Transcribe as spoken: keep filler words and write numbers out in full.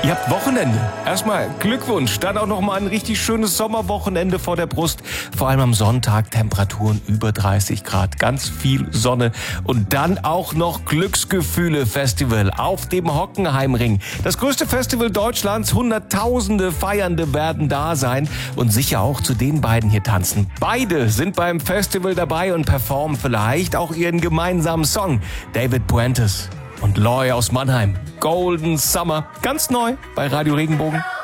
Ihr habt Wochenende. Erstmal Glückwunsch. Dann auch noch mal ein richtig schönes Sommerwochenende vor der Brust. Vor allem am Sonntag Temperaturen über dreißig Grad. Ganz viel Sonne. Und dann auch noch Glücksgefühle Festival auf dem Hockenheimring. Das größte Festival Deutschlands. Hunderttausende Feiernde werden da sein und sicher auch zu den beiden hier tanzen. Beide sind beim Festival dabei und performen vielleicht auch ihren gemeinsamen Song. David Puentes und Loy aus Mannheim. Golden Summer. Ganz neu bei Radio Regenbogen.